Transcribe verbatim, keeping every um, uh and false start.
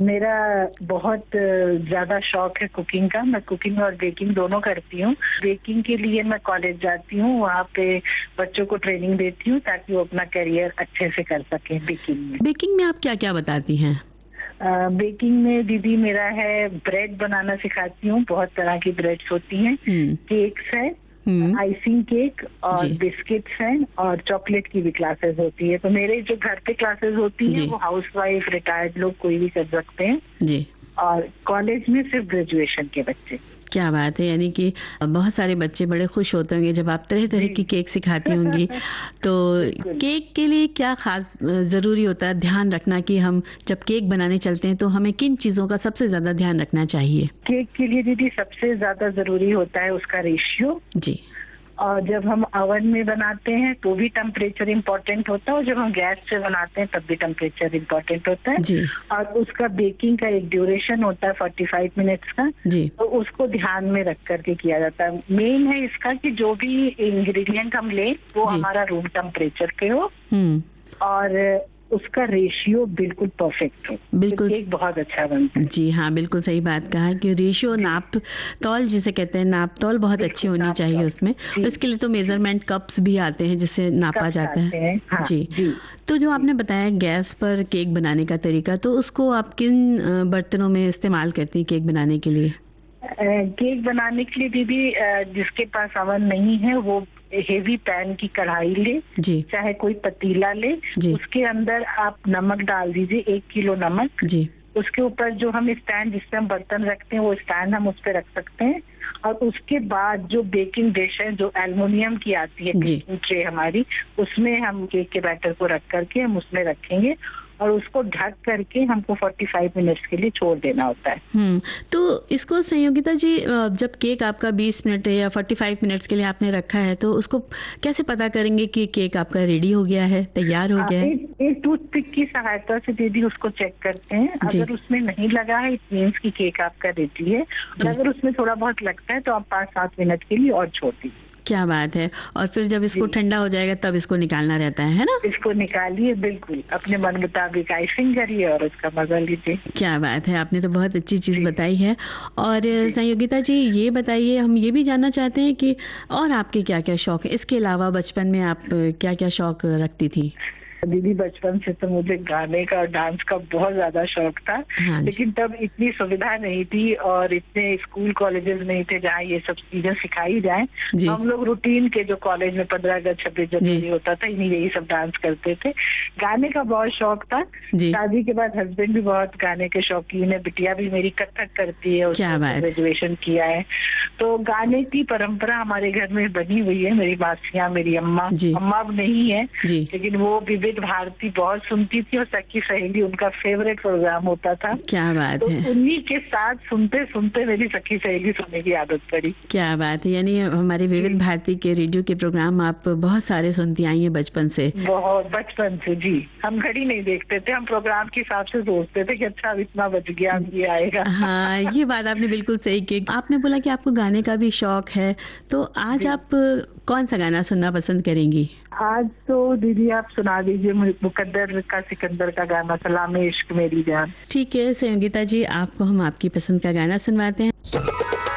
मेरा बहुत ज़्यादा शौक है कुकिंग का। मैं कुकिंग और बेकिंग दोनों करती हूँ। बेकिंग के लिए मैं कॉलेज जाती हूँ, वहाँ पे बच्चों को ट्रेनिंग देती हूँ ताकि वो अपना करियर अच्छे से कर सकें बेकिंग में। बेकिंग में आप क्या-क्या बताती हैं? अ, बेकिंग में दीदी मेरा है ब्रेड बनाना सिखाती हूँ, बहुत तरह की ब्रेड्स होती हैं, हुँ। केक्स है, हुँ। आइसिंग केक और जी। बिस्किट्स हैं और चॉकलेट की भी क्लासेस होती है। तो मेरे जो घर पे क्लासेस होती हैं जी। वो हाउसवाइफ, रिटायर्ड लोग कोई भी कर सकते हैं जी। और कॉलेज में सिर्फ ग्रेजुएशन के बच्चे। क्या बात है! यानी कि बहुत सारे बच्चे बड़े खुश होते होंगे जब आप तरह-तरह की केक सिखाती होंगी। तो बिल्कुल। केक के लिए क्या ख़ास अ, ज़रूरी होता है ध्यान रखना कि हम जब केक बनाने चलते हैं तो हमें किन चीज़ों का सबसे ज़्यादा ध्यान रखना चाहिए? केक के लिए दीदी सबसे ज़्यादा ज़रूरी होता है उसका रेशियो। जी। और जब हम ओवन में बनाते हैं तो भी टेम्परेचर इम्पोर्टेंट होता है और जब हम गैस से बनाते हैं तब भी टेम्परेचर इम्पोर्टेंट होता है। जी। और उसका बेकिंग का एक ड्यूरेशन होता है पैंतालीस मिनट्स का, जी। तो उसको ध्यान में रख करके किया जाता है। मेन है इसका कि जो भी इंग्रेडिएंट हम लें वो जी। हमारा रूम टेम्परेचर पे हो हुँ। और उसका रेशियो बिल्कुल परफेक्ट हो, तो बिल्कुल। केक बहुत अच्छा बनता है। जी हाँ, बिल्कुल सही बात कहा कि रेशियो नाप-तौल जिसे कहते हैं, नाप-तौल बहुत अच्छी बिल्कुल, होनी नाप चाहिए तौल। उसमें। जी, इसके लिए तो जी। मेज़रमेंट कप्स भी आते हैं जिससे नापा कप्स जाता आते है। हैं, हाँ, जी। जी, तो जो जी। आपने बताया गैस पर केक बनाने का तरीका, तो उसको आप किन अ, बर्तनों में इस्तेमाल करती हैं केक बनाने के लिए? अ, केक बनाने के लिए दीदी अ, जिसके पास ओवन नहीं है वो हेवी पैन की कढ़ाई ले, जी। चाहे कोई पतीला ले, जी। उसके अंदर आप नमक डाल दीजिए, एक किलो नमक। जी। उसके ऊपर जो हम स्टैंड जिसपे हम बर्तन रखते हैं वो स्टैंड हम उस पे रख सकते हैं और उसके बाद जो बेकिंग डिश है जो एल्युमिनियम की आती है जी। बेकिंग ट्रे हमारी, उसमें हम केक के बैटर को रख करके हम उसमें रखेंगे और उसको ढक करके हमको पैंतालीस मिनट्स के लिए छोड़ देना होता है। हुँ, तो इसको संयोगिता जी अ, जब केक आपका बीस मिनट या पैंतालीस मिनट्स के लिए आपने रखा है तो उसको कैसे पता करेंगे कि केक आपका रेडी हो गया है, तैयार हो अ, गया है? एक एक टूथपिक की सहायता से दीदी उसको चेक करते हैं। जी। अगर उसमें नहीं लगा है इट मीन्स कि केक आपका रेडी है और जी। अगर उसमें थोड़ा बहुत लगता है तो आप पाँच सात मिनट के लिए और छोड़ दीजिए। क्या बात है! और फिर जब इसको जी। ठंडा हो जाएगा तब इसको निकालना रहता है, है ना? इसको निकालिए बिल्कुल, अपने मन मुताबिक आइसिंग करिए और उसका मज़ा लीजिए। क्या बात है! आपने तो बहुत अच्छी चीज़ जी। बताई है और जी। संयोगिता जी ये बताइए हम ये भी जानना चाहते हैं कि और आपके क्या-क्या शौक हैं? इसके अलावा बचपन में आप क्या-क्या शौक रखती थी? दीदी बचपन से तो मुझे गाने का और डांस का बहुत ज़्यादा शौक था, हाँ जी। लेकिन तब इतनी सुविधा नहीं थी और इतने स्कूल कॉलेजेस नहीं थे जहाँ ये सब चीज़ें सिखाई जाएँ। जी। हम लोग रूटीन के जो कॉलेज में पंद्रह अगस्त, छब्बीस जनवरी जी। होता था इन्हीं यही सब डांस करते थे। गाने का बहुत शौक था। जी। शादी के बाद हस्बैंड भी बहुत गाने के शौकीन है, बिटिया भी मेरी कथक करती है, क्या उसने बात है! ग्रेजुएशन किया है। तो गाने की परंपरा हमारे घर में बनी हुई है। मेरी मासियाँ, मेरी अम्मा, जी। अम्मा अब नहीं है, जी। लेकिन वो विविध भारती बहुत सुनती थी और सखी सहेली उनका फेवरेट प्रोग्राम होता था। क्या बात तो है! उन्हीं के साथ सुनते-सुनते मेरी सखी सहेली सुनने की आदत पड़ी। क्या बात है! यानी हमारी जी। विविध भारती के रेडियो के प्रोग्राम आप बहुत सारे सुनती आई हैं बचपन से। बहुत बचपन से जी। हम घड़ी नहीं देखते थे, हम प्रोग्राम के हिसाब से सोचते थे कि अच्छा अब इतना बज गया, अब ये आएगा। हाँ, ये बात आपने बिल्कुल सही की। आपने बोला कि आपको गाने का भी शौक है, तो आज जी। आप कौन-सा गाना सुनना पसंद करेंगी? आज तो दीदी आप सुना दीजिए मु मुकद्दर का सिकंदर का गाना सलामे इश्क मेरी जान। ठीक है, संयोगिता जी आपको हम आपकी पसंद का गाना सुनवाते हैं।